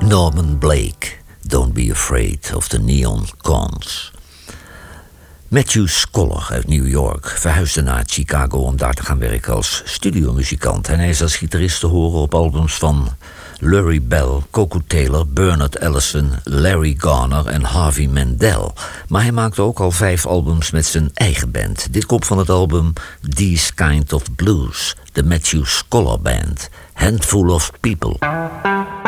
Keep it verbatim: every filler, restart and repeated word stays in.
Norman Blake, Don't Be Afraid of the Neon Cons. Matthew Scholar uit New York verhuisde naar Chicago om daar te gaan werken als studiomuzikant. En hij is als gitarist te horen op albums van Lurie Bell, Coco Taylor, Bernard Allison, Larry Garner en Harvey Mandel. Maar hij maakte ook al vijf albums met zijn eigen band. Dit komt van het album These Kind of Blues, de Matthew Scholar Band, Handful of People.